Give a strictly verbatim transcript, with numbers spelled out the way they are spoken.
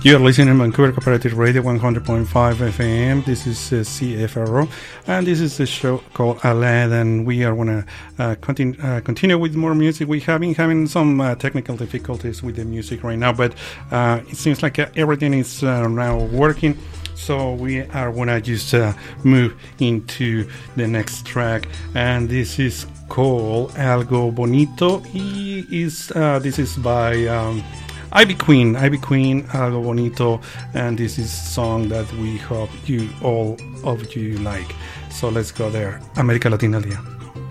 You're listening to Vancouver Cooperative Radio one hundred point five F M. This is uh, C F R O, and this is the show called Aladdin. We are going to uh, continue, uh, continue with more music. We have been having some uh, technical difficulties with the music right now, but uh, it seems like uh, everything is uh, now working. So we are going to just uh, move into the next track, and this is called Algo Bonito. He is, uh, this is by... Um, Ivy Queen, Ivy Queen, Algo Bonito, and this is a song that we hope you all of you like. So let's go there. América Latina al Día.